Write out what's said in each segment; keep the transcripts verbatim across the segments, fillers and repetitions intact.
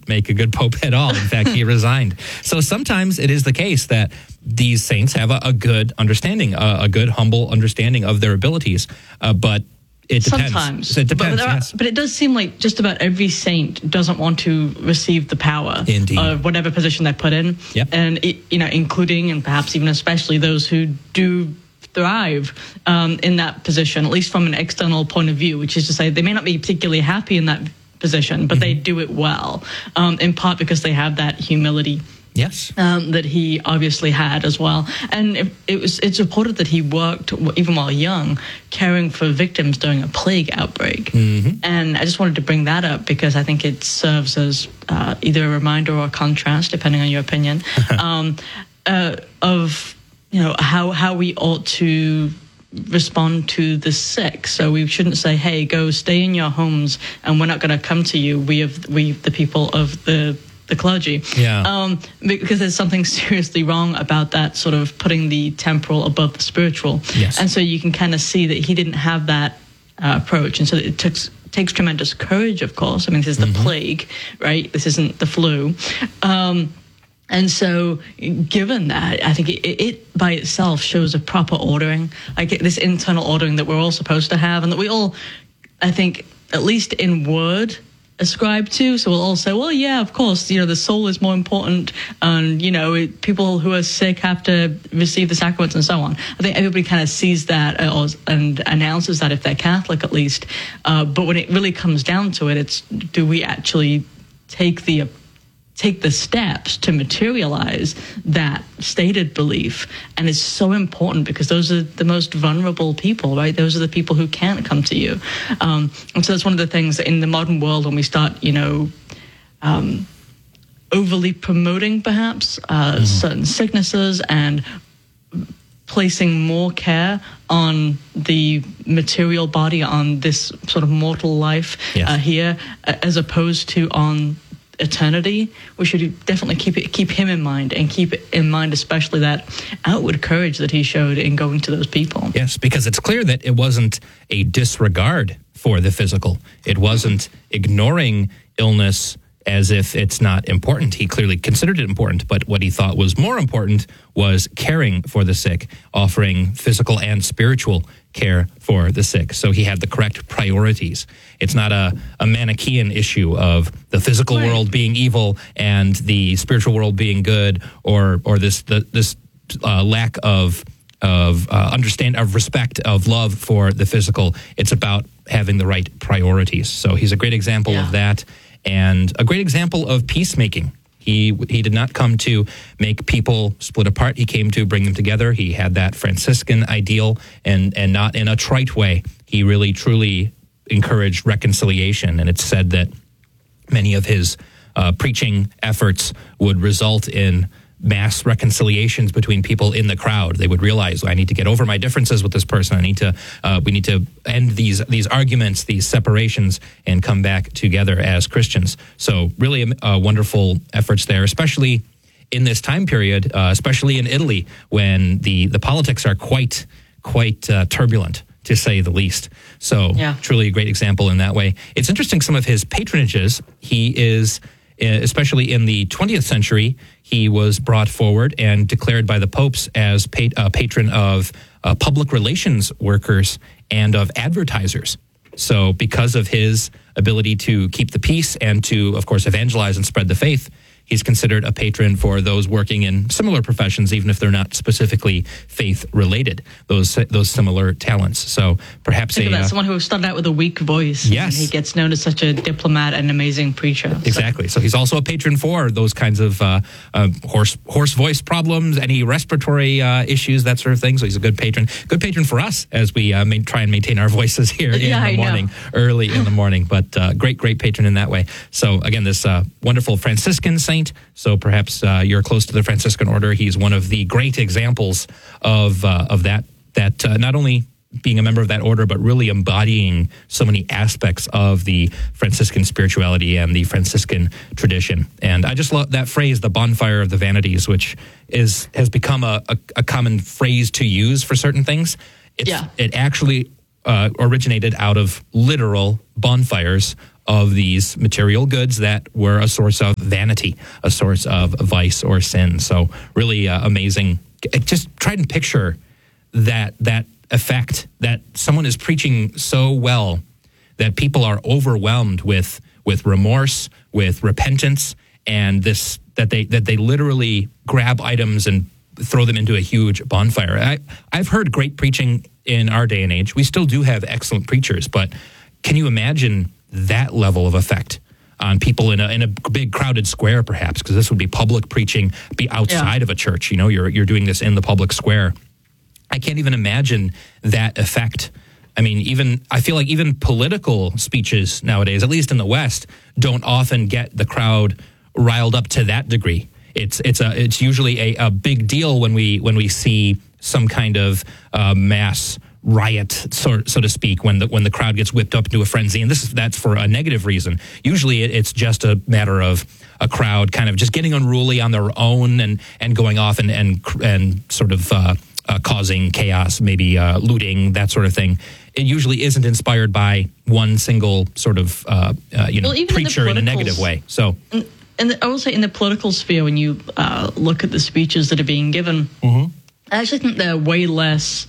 didn't make a good pope at all. In fact, he resigned. So sometimes it is the case that these saints have a, a good understanding, a, a good, humble understanding of their abilities, uh, but it depends. Sometimes. It depends, but, are, yes. but it does seem like just about every saint doesn't want to receive the power Indeed. of whatever position they're put in. Yep. And, it, you know, including and perhaps even especially those who do thrive um, in that position, at least from an external point of view, which is to say they may not be particularly happy in that position, but mm-hmm. they do it well, um, in part because they have that humility. Yes, um, that he obviously had as well, and it, it was. It's reported that he worked even while young, caring for victims during a plague outbreak. Mm-hmm. And I just wanted to bring that up because I think it serves as uh, either a reminder or a contrast, depending on your opinion, um, uh, of you know how how we ought to respond to the sick. So we shouldn't say, "Hey, go stay in your homes, and we're not going to come to you." We have we the people of the the clergy. Yeah. Um, because there's something seriously wrong about that sort of putting the temporal above the spiritual. Yes. And so you can kind of see that he didn't have that uh, approach. And so it took, takes tremendous courage, of course. I mean, this is the mm-hmm. plague, right? This isn't the flu. Um, and so given that, I think it, it by itself shows a proper ordering, like this internal ordering that we're all supposed to have and that we all, I think, at least in word, ascribe to. So we'll all say, well, yeah, of course, you know, the soul is more important, and you know, it, people who are sick have to receive the sacraments and so on. I think everybody kind of sees that or, and announces that if they're Catholic at least, uh, but when it really comes down to it, it's do we actually take the take the steps to materialize that stated belief? And it's so important because those are the most vulnerable people, right? Those are the people who can't come to you. Um, and so that's one of the things that in the modern world, when we start, you know, um, overly promoting perhaps uh, mm-hmm. certain sicknesses and placing more care on the material body, on this sort of mortal life yes. uh, here, as opposed to on eternity, we should definitely keep it, keep him in mind, and keep in mind especially that outward courage that he showed in going to those people. Yes, because it's clear that it wasn't a disregard for the physical. It wasn't ignoring illness as if it's not important. He clearly considered it important, but what he thought was more important was caring for the sick, offering physical and spiritual care for the sick. So he had the correct priorities. It's not a, a Manichaean issue of the physical right. world being evil and the spiritual world being good, or or this the, this uh, lack of of uh, understand of respect of love for the physical. It's about having the right priorities. So he's a great example yeah. of that, and a great example of peacemaking. He he did not come to make people split apart. He came to bring them together. He had that Franciscan ideal, and, and not in a trite way. He really, truly encouraged reconciliation. And it's said that many of his uh, preaching efforts would result in mass reconciliations between people in the crowd. They would realize, I need to get over my differences with this person. I need to, uh, we need to end these these arguments, these separations, and come back together as Christians. So really uh, wonderful efforts there, especially in this time period, uh, especially in Italy, when the, the politics are quite, quite uh, turbulent, to say the least. So yeah. truly a great example in that way. It's interesting, some of his patronages, he is, especially in the twentieth century, he was brought forward and declared by the popes as pat- uh, patron of uh, public relations workers and of advertisers. So because of his ability to keep the peace and to, of course, evangelize and spread the faith, he's considered a patron for those working in similar professions, even if they're not specifically faith-related, those those similar talents. So perhaps Think a... of that, Uh, someone who started out with a weak voice. Yes. And he gets known as such a diplomat and amazing preacher. Exactly. So, so he's also a patron for those kinds of uh, uh, hoarse, hoarse voice problems, any respiratory uh, issues, that sort of thing. So he's a good patron. Good patron for us as we uh, main, try and maintain our voices here in yeah, the I morning, know. early in the morning. But uh, great, great patron in that way. So again, this uh, wonderful Franciscan saint. So perhaps uh, you're close to the Franciscan order. He's one of the great examples of uh, of that. That uh, not only being a member of that order, but really embodying so many aspects of the Franciscan spirituality and the Franciscan tradition. And I just love that phrase, the bonfire of the vanities, which is has become a, a, a common phrase to use for certain things. It's, yeah. It actually uh, originated out of literal bonfires of these material goods that were a source of vanity, a source of vice or sin. So really uh, amazing. Just try and picture that that effect, that someone is preaching so well that people are overwhelmed with with remorse, with repentance, and this that they that they literally grab items and throw them into a huge bonfire. I, I've heard great preaching in our day and age. We still do have excellent preachers, but can you imagine that level of effect on people in a in a big crowded square, perhaps? Because this would be public preaching, be outside yeah. of a church. You know, you're you're doing this in the public square. I can't even imagine that effect. I mean, even I feel like even political speeches nowadays, at least in the West, don't often get the crowd riled up to that degree. It's it's a it's usually a, a big deal when we when we see some kind of uh, mass riot, so, so to speak, when the when the crowd gets whipped up into a frenzy, and this is that's for a negative reason. Usually, it, it's just a matter of a crowd kind of just getting unruly on their own and and going off and and and sort of uh, uh, causing chaos, maybe uh, looting, that sort of thing. It usually isn't inspired by one single sort of uh, uh, you know well, preacher in, in a negative way. So. And, and I will say, in the political sphere, when you uh, look at the speeches that are being given, mm-hmm. I actually think they're way less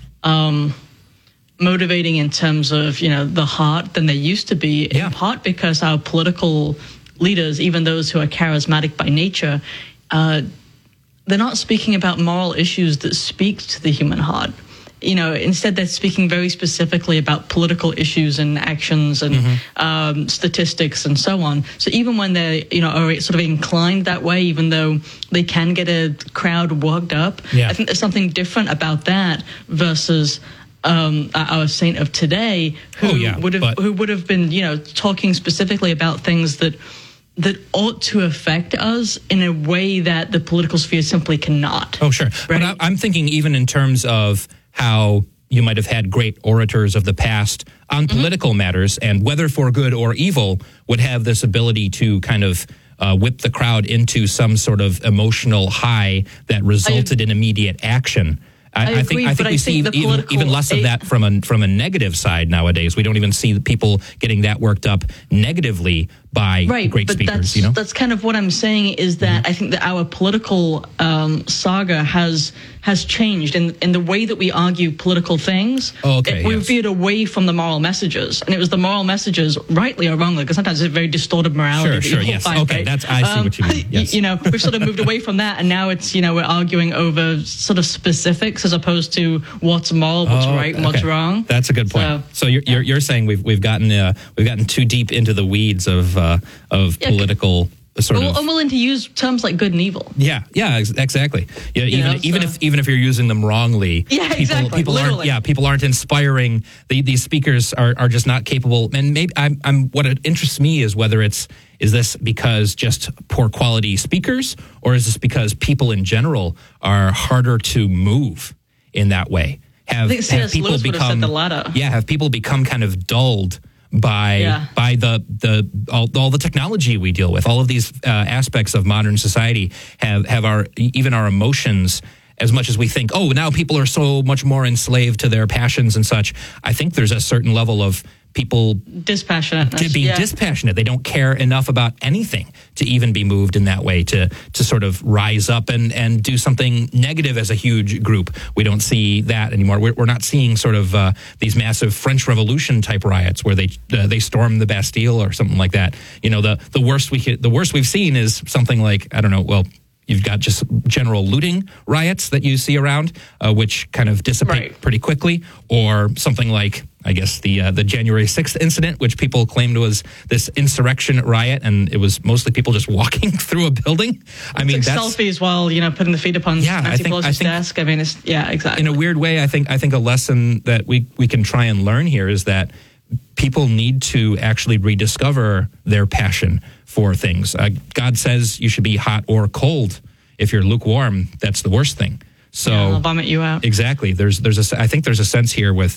um, motivating in terms of, you know, the heart than they used to be, yeah. in part because our political leaders, even those who are charismatic by nature, uh, they're not speaking about moral issues that speak to the human heart. You know, instead they're speaking very specifically about political issues and actions and mm-hmm. um, statistics and so on. So even when they, you know, are sort of inclined that way, even though they can get a crowd worked up, yeah. I think there's something different about that versus um, our saint of today, who oh, yeah, would have but- who would have been, you know, talking specifically about things that that ought to affect us in a way that the political sphere simply cannot. Oh, sure. Right? But I, I'm thinking even in terms of how you might have had great orators of the past on mm-hmm. political matters, and whether for good or evil, would have this ability to kind of uh, whip the crowd into some sort of emotional high that resulted I, in immediate action. I, I, I think agree, I think we I see think even, political, even less of that from a from a negative side nowadays. We don't even see the people getting that worked up negatively by right, great but speakers. That's, you know, that's kind of what I'm saying is that mm-hmm. I think that our political um, saga has has changed in in the way that we argue political things. Oh, okay, it, we yes. veered away from the moral messages, and it was the moral messages, rightly or wrongly, because sometimes it's very distorted morality. Sure, sure, yes, find, okay, right? that's I see um, what you mean. Yes. You know, we've sort of moved away from that, and now it's, you know, we're arguing over sort of specifics as opposed to what's moral, what's oh, right, and what's okay. wrong. That's a good point. So, so you're, yeah. you're you're saying we've we've gotten uh, we've gotten too deep into the weeds of uh, of yeah, political sort well, of. I'm willing to use terms like good and evil. Yeah, yeah, ex- exactly. Yeah, you even know, even so. if even if you're using them wrongly, yeah, people, exactly. people Literally. aren't. Yeah, people aren't inspiring. The, these speakers are, are just not capable. And maybe I'm, I'm. What it interests me is whether it's is this because just poor quality speakers, or is this because people in general are harder to move in that way? Have, I think have people Lewis would have become said the latter. Yeah, have people become kind of dulled by yeah. by the the all, all the technology we deal with, all of these uh, aspects of modern society have have our even our emotions. As much as we think, oh, now people are so much more enslaved to their passions and such, I think there's a certain level of people dispassionate, being yeah. dispassionate. They don't care enough about anything to even be moved in that way, to to sort of rise up and, and do something negative as a huge group. We don't see that anymore. We're, we're not seeing sort of uh, these massive French Revolution type riots where they uh, they storm the Bastille or something like that. You know, the the worst we could, the worst we've seen is something like, I don't know, well, you've got just general looting riots that you see around, uh, which kind of dissipate right. pretty quickly, or something like, I guess, the uh, the January sixth incident, which people claimed was this insurrection riot, and it was mostly people just walking through a building. I it's mean, like that's selfies while, you know, putting the feet upon yeah, Nancy I think, Pelosi's I think, desk. I mean, it's yeah, exactly. In a weird way, I think I think a lesson that we we can try and learn here is that people need to actually rediscover their passion for things. Uh, God says you should be hot or cold. If you're lukewarm, that's the worst thing. So yeah, I'll vomit you out. Exactly. There's there's a I think there's a sense here with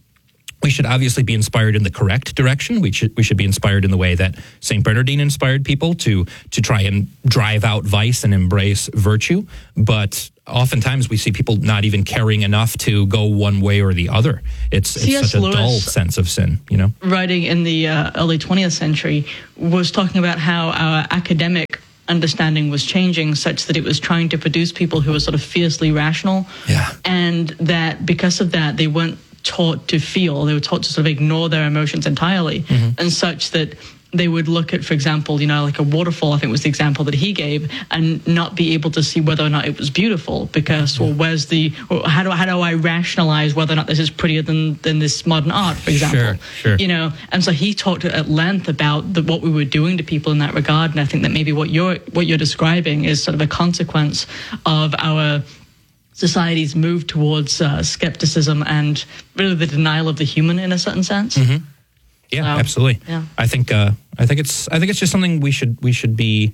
we should obviously be inspired in the correct direction. We should we should be inspired in the way that Saint Bernardine inspired people to to try and drive out vice and embrace virtue. But oftentimes we see people not even caring enough to go one way or the other. It's, it's such a Lewis, dull sense of sin, you know? Writing in the uh, early twentieth century, was talking about how our academic understanding was changing such that it was trying to produce people who were sort of fiercely rational. Yeah. And that because of that, they weren't taught to feel. They were taught to sort of ignore their emotions entirely, mm-hmm. and such that they would look at, for example, you know, like a waterfall, I think was the example that he gave, and not be able to see whether or not it was beautiful because, well, where's the, or how do how do I rationalize whether or not this is prettier than, than this modern art, for example? Sure, sure. You know, and so he talked at length about the, what we were doing to people in that regard, and I think that maybe what you're what you're describing is sort of a consequence of our society's move towards uh, skepticism and really the denial of the human in a certain sense. Mm-hmm. Yeah, so, absolutely. Yeah. I think uh, I think it's I think it's just something we should we should be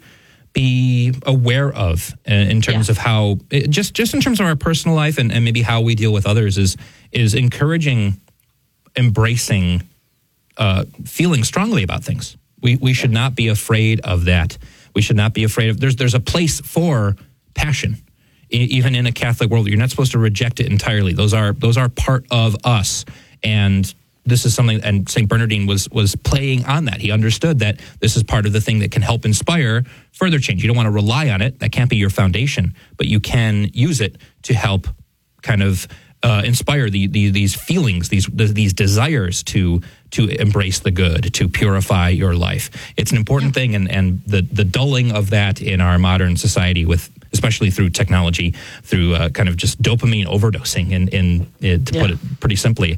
be aware of in terms yeah. of how just just in terms of our personal life and, and maybe how we deal with others is is encouraging, embracing, uh, feeling strongly about things. We we should not be afraid of that. We should not be afraid of. There's there's a place for passion, even in a Catholic world. You're not supposed to reject it entirely. Those are those are part of us, and this is something, and Saint Bernardine was was playing on that. He understood that this is part of the thing that can help inspire further change. You don't want to rely on it. That can't be your foundation, but you can use it to help kind of uh, inspire the, the these feelings, these these desires to to embrace the good, to purify your life. It's an important thing, and, and the, the dulling of that in our modern society, with especially through technology, through uh, kind of just dopamine overdosing, in, in, in to yeah. put it pretty simply,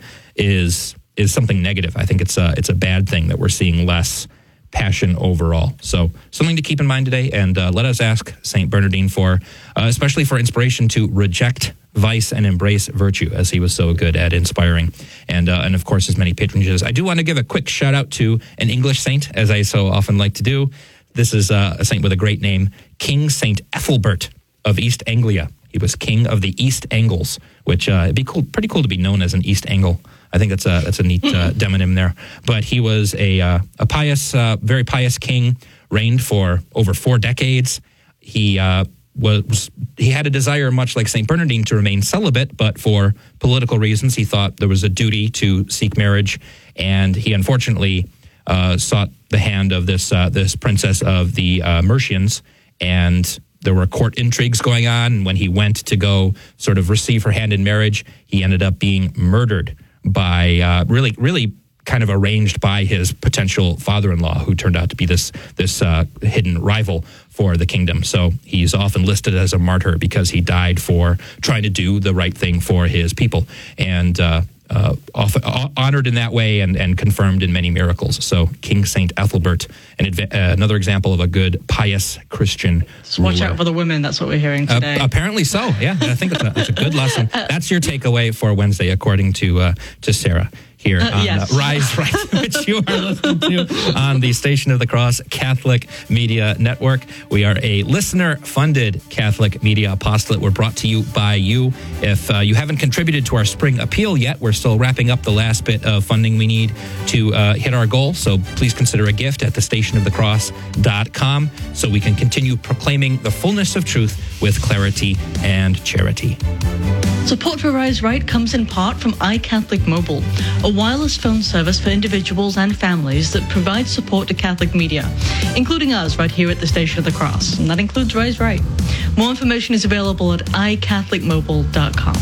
is is something negative. I think it's a, it's a bad thing that we're seeing less passion overall. So something to keep in mind today, and uh, let us ask Saint Bernardine for, uh, especially for inspiration to reject vice and embrace virtue, as he was so good at inspiring. And, uh, and of course, his many patronages. I do want to give a quick shout out to an English saint, as I so often like to do. This is uh, a saint with a great name, King Saint Ethelbert of East Anglia. He was king of the East Angles, which uh, it'd be cool, pretty cool to be known as an East Angle. I think that's a that's a neat uh, demonym there. But he was a uh, a pious, uh, very pious king, reigned for over four decades. He uh, was he had a desire, much like Saint Bernardine, to remain celibate, but for political reasons, he thought there was a duty to seek marriage, and he unfortunately uh, sought the hand of this uh, this princess of the uh, Mercians, and there were court intrigues going on. And when he went to go sort of receive her hand in marriage, he ended up being murdered by uh, really, really kind of arranged by his potential father-in-law, who turned out to be this this uh, hidden rival for the kingdom. So he's often listed as a martyr because he died for trying to do the right thing for his people, and uh, uh, often, uh, honored in that way, and, and confirmed in many miracles. So King Saint Ethelbert, an adva- uh, another example of a good, pious Christian Just watch ruler. out for the women. That's what we're hearing today. Uh, apparently so. Yeah, I think it's a, it's a good lesson. That's your takeaway for Wednesday, according to uh, to Sarah here Uh, on yes. uh, Rise Right, which you are listening to on the Station of the Cross Catholic Media Network. We are a listener-funded Catholic media apostolate. We're brought to you by you. If uh, you haven't contributed to our spring appeal yet, we're still wrapping up the last bit of funding we need to uh, hit our goal. So please consider a gift at the station of the cross dot com so we can continue proclaiming the fullness of truth with clarity and charity. Support for Rise Right comes in part from iCatholic Mobile, a wireless phone service for individuals and families that provides support to Catholic media, including us right here at the Station of the Cross, and that includes Rise Right. More information is available at i catholic mobile dot com.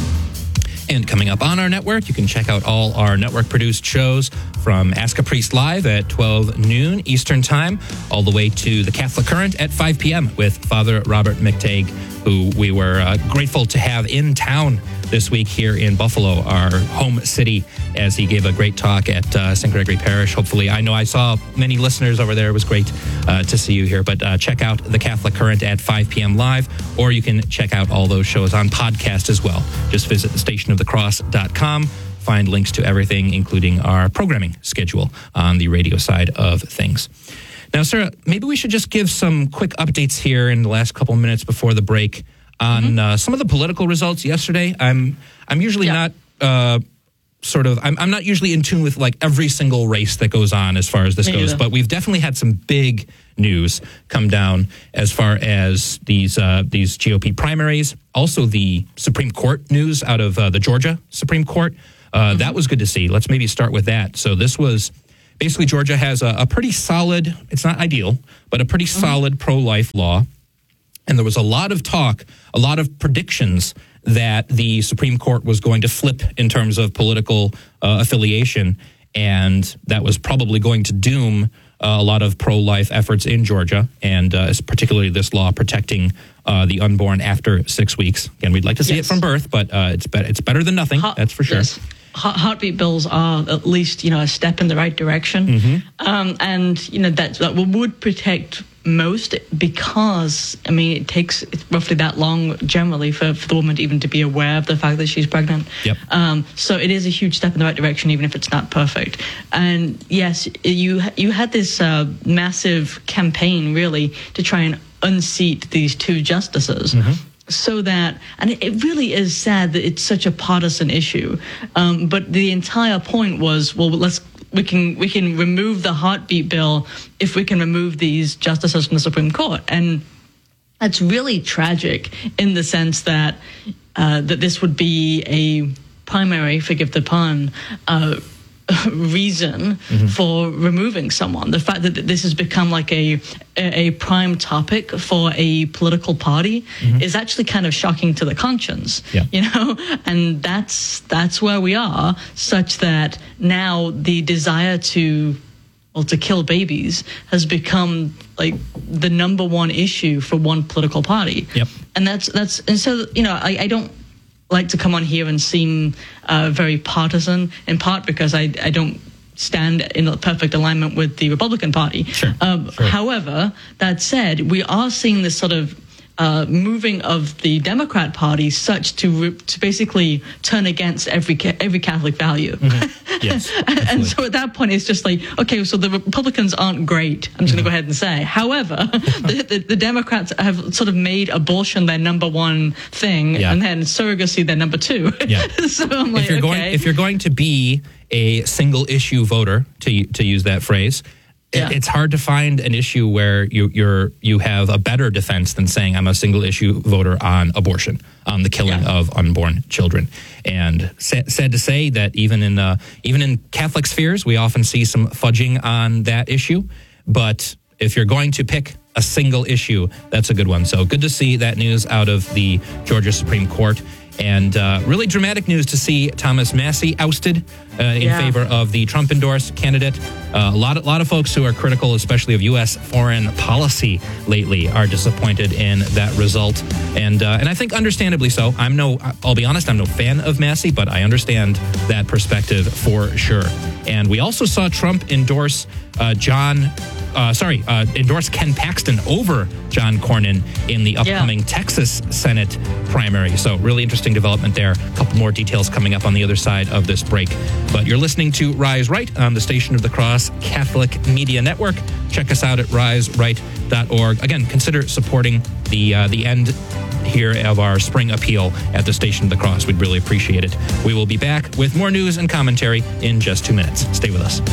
And coming up on our network, you can check out all our network-produced shows from Ask a Priest Live at twelve noon Eastern Time, all the way to The Catholic Current at five p.m. with Father Robert McTague, who we were uh, grateful to have in town this week here in Buffalo, our home city, as he gave a great talk at uh, Saint Gregory Parish. Hopefully, I know I saw many listeners over there. It was great uh, to see you here. But uh, check out The Catholic Current at five p.m. live, or you can check out all those shows on podcast as well. Just visit the station of the cross dot com. Find links to everything, including our programming schedule on the radio side of things. Now, Sarah, maybe we should just give some quick updates here in the last couple minutes before the break on mm-hmm. uh, some of the political results yesterday. I'm I'm usually yeah. not uh, sort of, I'm, I'm not usually in tune with like every single race that goes on as far as this Me goes, either. but we've definitely had some big news come down as far as these uh, these G O P primaries. Also, the Supreme Court news out of uh, the Georgia Supreme Court. Uh, mm-hmm. That was good to see. Let's maybe start with that. So this was basically Georgia has a, a pretty solid, it's not ideal, but a pretty mm-hmm. solid pro-life law. And there was a lot of talk, a lot of predictions that the Supreme Court was going to flip in terms of political uh, affiliation, and that was probably going to doom uh, a lot of pro-life efforts in Georgia, and uh, particularly this law protecting uh, the unborn after six weeks. Again, we'd like to see yes. it from birth, but uh, it's, be- it's better than nothing, Heart- that's for sure. Yes. Heartbeat bills are at least, you know, a step in the right direction. Mm-hmm. Um, and, you know, that, that would protect most because, I mean, it takes roughly that long generally for, for the woman to even to be aware of the fact that she's pregnant. Yep. Um, so it is a huge step in the right direction, even if it's not perfect. And yes, you you had this uh, massive campaign really to try and unseat these two justices. Mm-hmm. So that, and it really is sad that it's such a partisan issue. Um, but the entire point was, well, let's we can we can remove the heartbeat bill if we can remove these justices from the Supreme Court, and that's really tragic in the sense that uh, that this would be a primary, forgive the pun, uh, reason mm-hmm. for removing someone. The fact that this has become like a a prime topic for a political party mm-hmm. is actually kind of shocking to the conscience. Yeah. You know, and that's that's where we are, such that now the desire to well to kill babies has become like the number one issue for one political party. Yep. And that's that's and so you know I, I don't like to come on here and seem uh, very partisan, in part because I, I don't stand in a perfect alignment with the Republican Party. Sure, um, sure. However, that said, we are seeing this sort of uh, moving of the Democrat Party such to re- to basically turn against every ca- every Catholic value. Mm-hmm. Yes, and, and so at that point, it's just like, okay, so the Republicans aren't great. I'm just mm-hmm. going to go ahead and say. However, the, the, the Democrats have sort of made abortion their number one thing, yeah. and then surrogacy their number two. Yeah. So I'm like, if you're okay. going, if you're going to be a single issue voter, to to use that phrase, yeah. it's hard to find an issue where you you're you have a better defense than saying I'm a single issue voter on abortion, on the killing yeah. of unborn children. And sa- sad to say that even in uh, even in Catholic spheres, we often see some fudging on that issue. But if you're going to pick a single issue, that's a good one. So good to see that news out of the Georgia Supreme Court. And uh, really dramatic news to see Thomas Massie ousted uh, in yeah. favor of the Trump-endorsed candidate. Uh, a lot, a lot of folks who are critical, especially of U S foreign policy lately, are disappointed in that result, and uh, and I think understandably so. I'm no, I'll be honest, I'm no fan of Massie, but I understand that perspective for sure. And we also saw Trump endorse uh, John. Uh, sorry, uh, endorse Ken Paxton over John Cornyn in the upcoming yeah. Texas Senate primary. So really interesting development there. A couple more details coming up on the other side of this break. But you're listening to Rise Right on the Station of the Cross Catholic Media Network. Check us out at rise right dot org. Again, consider supporting the uh, the end here of our spring appeal at the Station of the Cross. We'd really appreciate it. We will be back with more news and commentary in just two minutes. Stay with us.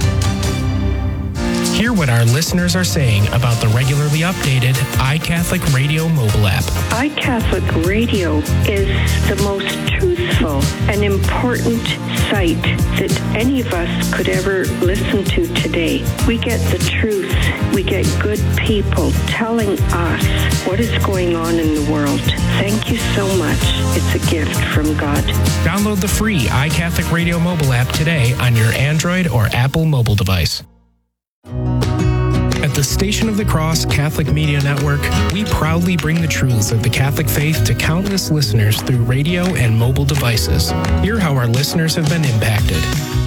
Hear what our listeners are saying about the regularly updated iCatholic Radio mobile app. iCatholic Radio is the most truthful and important site that any of us could ever listen to today. We get the truth. We get good people telling us what is going on in the world. Thank you so much. It's a gift from God. Download the free iCatholic Radio mobile app today on your Android or Apple mobile device. At the Station of the Cross Catholic Media Network, we proudly bring the truths of the Catholic faith to countless listeners through radio and mobile devices. Hear how our listeners have been impacted.